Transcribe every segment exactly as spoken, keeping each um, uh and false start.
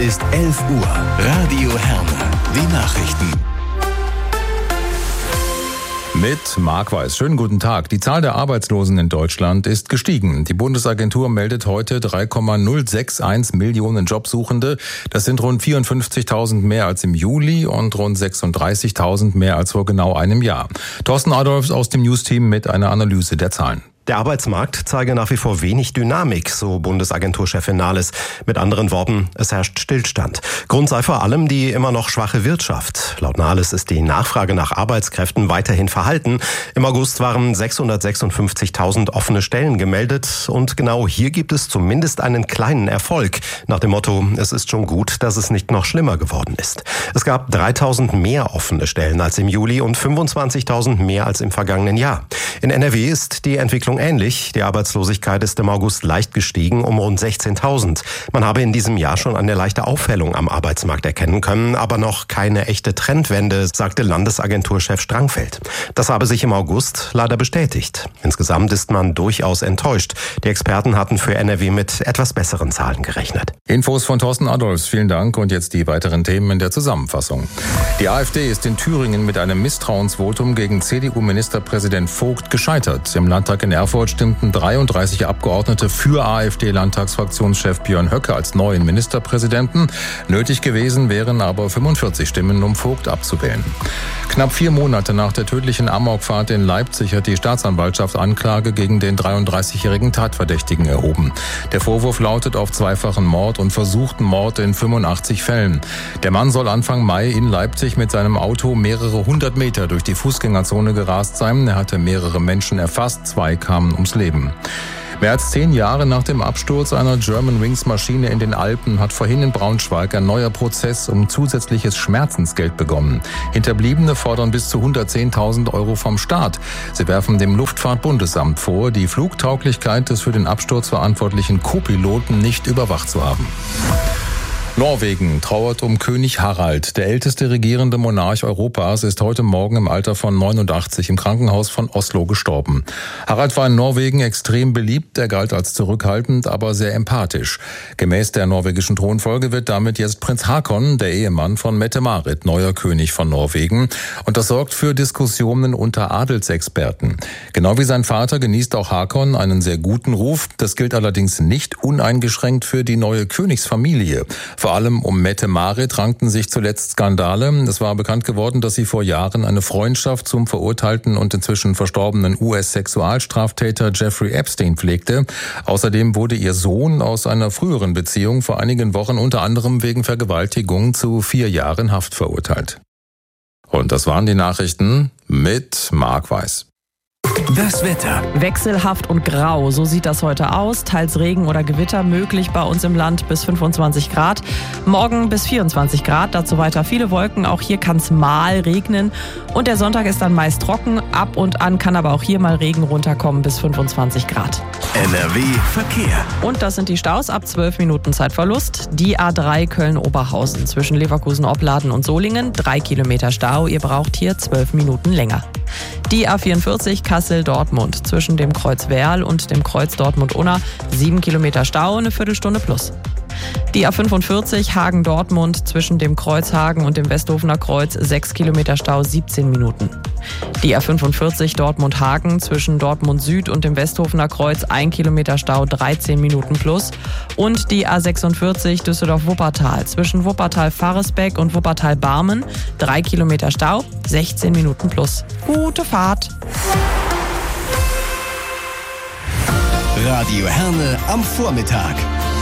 ist elf Uhr. Radio Herne. Die Nachrichten. Mit Marc Weiß. Schönen guten Tag. Die Zahl der Arbeitslosen in Deutschland ist gestiegen. Die Bundesagentur meldet heute drei Komma null sechs eins Millionen Jobsuchende. Das sind rund vierundfünfzigtausend mehr als im Juli und rund sechsunddreißigtausend mehr als vor genau einem Jahr. Thorsten Adolfs aus dem News-Team mit einer Analyse der Zahlen. Der Arbeitsmarkt zeige nach wie vor wenig Dynamik, so Bundesagenturchefin Nahles. Mit anderen Worten, es herrscht Stillstand. Grund sei vor allem die immer noch schwache Wirtschaft. Laut Nahles ist die Nachfrage nach Arbeitskräften weiterhin verhalten. Im August waren sechshundertsechsundfünfzigtausend offene Stellen gemeldet und genau hier gibt es zumindest einen kleinen Erfolg. Nach dem Motto, es ist schon gut, dass es nicht noch schlimmer geworden ist. Es gab dreitausend mehr offene Stellen als im Juli und fünfundzwanzigtausend mehr als im vergangenen Jahr. In N R W ist die Entwicklung ähnlich. Die Arbeitslosigkeit ist im August leicht gestiegen um rund sechzehntausend. Man habe in diesem Jahr schon eine leichte Aufhellung am Arbeitsmarkt erkennen können, aber noch keine echte Trendwende, sagte Landesagenturchef Strangfeld. Das habe sich im August leider bestätigt. Insgesamt ist man durchaus enttäuscht. Die Experten hatten für N R W mit etwas besseren Zahlen gerechnet. Infos von Thorsten Adolfs. Vielen Dank. Und jetzt die weiteren Themen in der Zusammenfassung. Die AfD ist in Thüringen mit einem Misstrauensvotum gegen C D U-Ministerpräsident Vogt gescheitert. Im Landtag in Erfurt stimmten dreiunddreißig Abgeordnete für AfD-Landtagsfraktionschef Björn Höcke als neuen Ministerpräsidenten. Nötig gewesen wären aber fünfundvierzig Stimmen, um Vogt abzuwählen. Knapp vier Monate nach der tödlichen Amokfahrt in Leipzig hat die Staatsanwaltschaft Anklage gegen den dreiunddreißigjährigen Tatverdächtigen erhoben. Der Vorwurf lautet auf zweifachen Mord und versuchten Mord in fünfundachtzig Fällen. Der Mann soll Anfang Mai in Leipzig mit seinem Auto mehrere hundert Meter durch die Fußgängerzone gerast sein. Er hatte mehrere Menschen erfasst, zwei kamen ums Leben. Mehr als zehn Jahre nach dem Absturz einer Germanwings-Maschine in den Alpen hat vorhin in Braunschweig ein neuer Prozess um zusätzliches Schmerzensgeld begonnen. Hinterbliebene fordern bis zu hundertzehntausend Euro vom Staat. Sie werfen dem Luftfahrtbundesamt vor, die Flugtauglichkeit des für den Absturz verantwortlichen Co-Piloten nicht überwacht zu haben. Norwegen trauert um König Harald. Der älteste regierende Monarch Europas ist heute Morgen im Alter von neunundachtzig im Krankenhaus von Oslo gestorben. Harald war in Norwegen extrem beliebt. Er galt als zurückhaltend, aber sehr empathisch. Gemäß der norwegischen Thronfolge wird damit jetzt Prinz Haakon, der Ehemann von Mette-Marit, neuer König von Norwegen. Und das sorgt für Diskussionen unter Adelsexperten. Genau wie sein Vater genießt auch Haakon einen sehr guten Ruf. Das gilt allerdings nicht uneingeschränkt für die neue Königsfamilie. Vor allem um Mette-Marit rankten sich zuletzt Skandale. Es war bekannt geworden, dass sie vor Jahren eine Freundschaft zum verurteilten und inzwischen verstorbenen U S-Sexualstraftäter Jeffrey Epstein pflegte. Außerdem wurde ihr Sohn aus einer früheren Beziehung vor einigen Wochen unter anderem wegen Vergewaltigung zu vier Jahren Haft verurteilt. Und das waren die Nachrichten mit Marc Weiß. Das Wetter. Wechselhaft und grau, so sieht das heute aus. Teils Regen oder Gewitter möglich bei uns im Land bis fünfundzwanzig Grad. Morgen bis vierundzwanzig Grad, dazu weiter viele Wolken. Auch hier kann es mal regnen. Und der Sonntag ist dann meist trocken. Ab und an kann aber auch hier mal Regen runterkommen bis fünfundzwanzig Grad. N R W Verkehr. Und das sind die Staus ab zwölf Minuten Zeitverlust. Die A drei Köln-Oberhausen zwischen Leverkusen-Opladen und Solingen. drei Kilometer Stau. Ihr braucht hier zwölf Minuten länger. Die A vierundvierzig Kassel-Dortmund zwischen dem Kreuz Werl und dem Kreuz Dortmund-Unna. sieben Kilometer Stau, eine Viertelstunde plus. Die A fünfundvierzig Hagen-Dortmund zwischen dem Kreuz Hagen und dem Westhofener Kreuz. sechs Kilometer Stau, siebzehn Minuten. Die A fünfundvierzig Dortmund-Hagen zwischen Dortmund Süd und dem Westhofener Kreuz. ein Kilometer Stau, dreizehn Minuten plus. Und die A sechsundvierzig Düsseldorf-Wuppertal zwischen Wuppertal-Faresbeck und Wuppertal-Barmen. drei Kilometer Stau, sechzehn Minuten plus. Gute Fahrt! Radio Herne am Vormittag.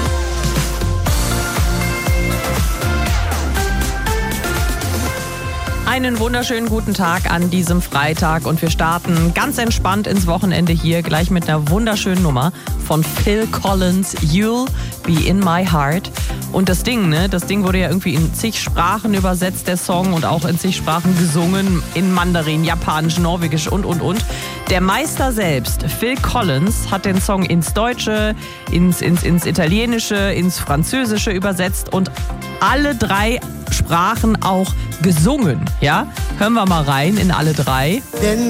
Einen wunderschönen guten Tag an diesem Freitag und wir starten ganz entspannt ins Wochenende hier gleich mit einer wunderschönen Nummer von Phil Collins, You'll Be in My Heart. Und das Ding, ne, das Ding wurde ja irgendwie in zig Sprachen übersetzt, der Song, und auch in zig Sprachen gesungen, in Mandarin, Japanisch, Norwegisch und, und, und. Der Meister selbst, Phil Collins, hat den Song ins Deutsche, ins, ins, ins Italienische, ins Französische übersetzt und alle drei Sprachen auch gesungen, ja? Hören wir mal rein in alle drei. Denn